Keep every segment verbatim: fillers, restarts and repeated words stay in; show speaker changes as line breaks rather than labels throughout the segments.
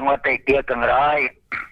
ngotek dia kengeroy.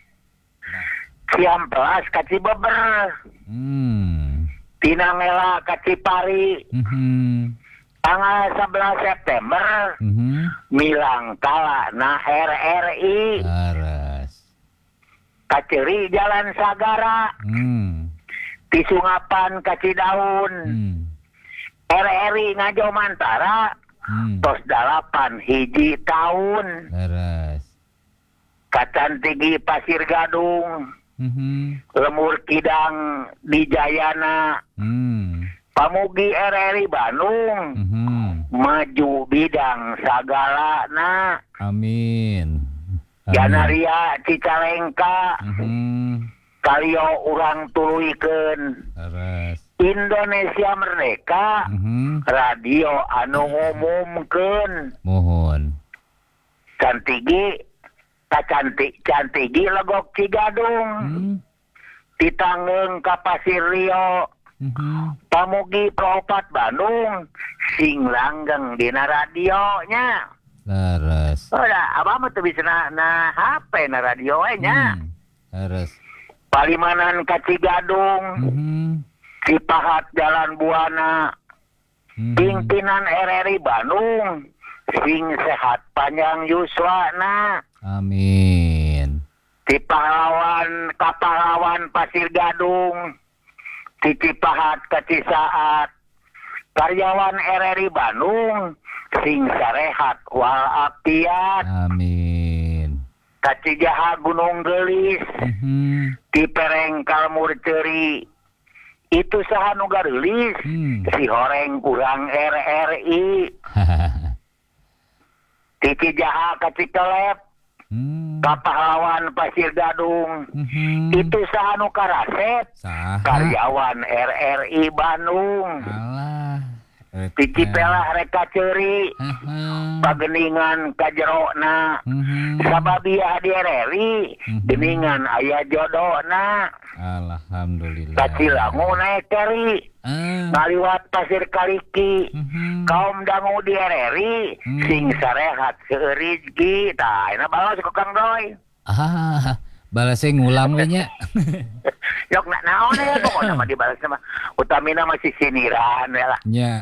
Ciamplas ka Cibeber.
Hmm.
Tina ngela ka Cipari.
Mhm.
Tanggal sebelas September.
Mhm.
Milang kala na R R I.
Laras.
Kaceri Jalan Sagara.
Hmm.
Tisungapan ka Cidaun.
Hmm.
R R I Ngajo Mantara.
Hmm.
Tos dalapan hiji tahun.
Laras.
Kacantigi Pasir Gadung.
Mhm.
Lemur Kidang di Jayana.
Hmm.
Pamugi R R I Bandung.
Mhm.
Maju bidang sagala na.
Amin. Amin.
Janaria Cicalengka.
Mhm.
Kalio urang tuluikeun.
Laras.
Indonesia Merdeka.
Mhm.
Radio anu ngumumkeun.
Mohon.
Cantigi kacantik cantigi legok Cigadung.
Hmm.
Titangeung ka Pasir Rio.
Mhm.
Pamugi Propat Bandung. Sing langgeng dina radionya.
Laras.
Udah, abah mah tuh bisa na, na H P na radio nya.
Hmm. Laras.
Palimanan ka Cigadung.
Mhm.
Cipahat Jalan Buana.
Mhm.
Pimpinan R R I Bandung. Sing sehat panjang yuswana.
Amin.
Ti pahlawan kapahlawan Pasir Gadung. Ti Cipahat ka Cisaat. Karyawan R R I Bandung. Sing sarehat walafiat.
Amin.
Ka Cijaha Gunung Gelis.
Mhm.
Ti Perengkal Murceri. Itu saha nu gareulis.
Hmm.
Si horeng kurang R R I. Ti Cijaha ka Cikelep.
Hmm.
Kapahlawan Pasir Gadung.
Mhm.
Itu saha nu karasep.
Saha?
Karyawan R R I Bandung.
Alah.
Ti Cipelah reka ceuri.
Heeh.
Pageningan ka jerona.
Mhm.
Sababiah di R R I.
Mhm.
Geningan aya jodona.
Alhamdulillah.
Ka Cilangu naik keri.
Ah.
Ngaliwat Pasir Kaliki.
Mhm.
Kaum dangu di R R I.
Hmm.
Sing sarehat seurizki. Tah, ini balas ke Kang Roy.
Ah, balasnya ngulang we nya.
Yok nak naon ya pokoknya mah dibalas sama. Utamina masih siniran ya lah.
Nya.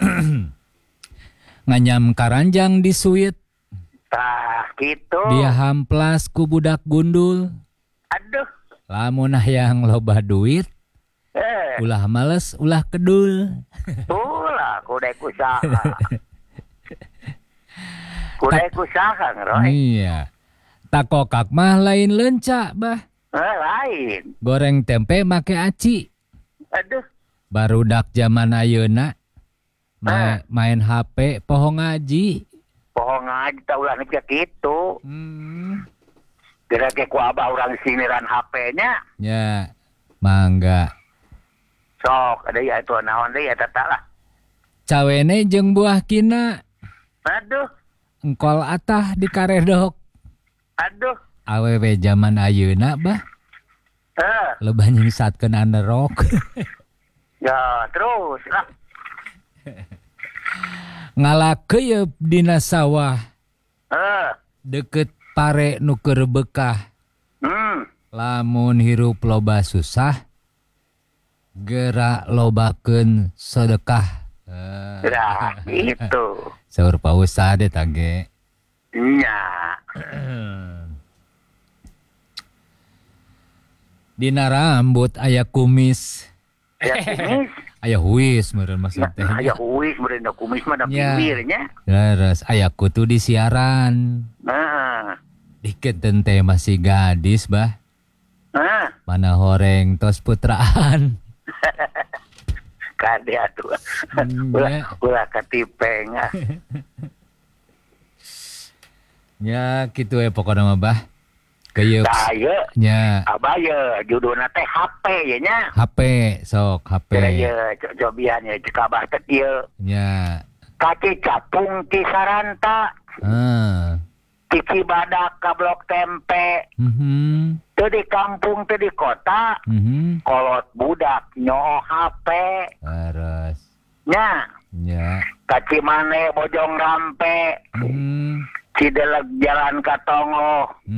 Nganyam karanjang di suit.
Tah, gitu.
Dia hamplas ku budak gundul.
Aduh.
Lamun hayang loba duit,
Eh,
ulah males, ulah kedul.
ulah kuda kusaha. Kuda kusaha ngeroy.
Iya. Takokak mah lain lenca, bah.
Eh, lain.
Goreng tempe make aci.
Aduh.
Barudak zaman ayeuna
Ah.
ma- main H P poho ngaji.
Pohong aja tau lah nih gitu.
Hmm.
Kira-kira ku abah orang siniran H P-nya.
Ya, mangga.
Sok, ada ya itu naon deh ya tata lah.
Cawene jeung buah kina
Aduh.
engkol atah di karedok.
Aduh.
Awewe zaman ayeuna bah
Eh,
loba nyingsatkeun underrok.
ya terus lah.
Ngalakeuyeub dina sawah
Eh,
deket pare nu keur bekah.
hmm.
Lamun hirup loba susah gerak lobakeun sedekah. Eh,
Nah, gitu.
saur pausa deh tage.
Nya.
Dina rambut aya kumis.
Ya kumis.
Aya huis meureun maksud teh.
Aya kumis berendah kumis mah da
Ya.
pinggirnya.
Leres aya kutu di siaran.
Nah.
Dikit teh masih gadis bah.
Nah.
Mana horeng tos putraan.
Kade atuh.
Hmm,
Ulah
ya.
ulah katipeng. ah.
Ya gitu ya pokoknya mah bah. Kayeup
Tah ieu
nya
abah ye judulna teh H P ye nya.
H P sok H P
Kira ye cobian ye cek abah teh ieu.
nya.
Kaci capung ti Saranta.
Ah.
Ti Cibadak ka Blok Tempe.
Mhm.
Teu di kampung teu di kota.
Mhm.
Kolot budak nyoo H P.
Laras.
Nya.
Nya.
Kaci mane Bojong Rampe.
Mhm.
Cideleg Jalan Katongo.